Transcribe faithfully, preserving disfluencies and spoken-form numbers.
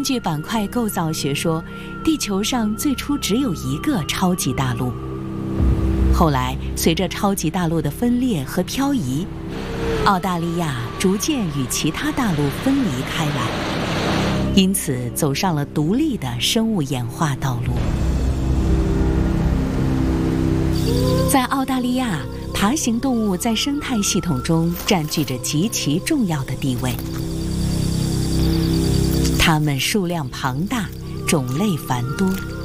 根据板块构造学说，地球上最初只有一个超级大陆。后来，随着超级大陆的分裂和漂移，澳大利亚逐渐与其他大陆分离开来，因此走上了独立的生物演化道路。在澳大利亚，爬行动物在生态系统中占据着极其重要的地位。它们数量庞大，种类繁多，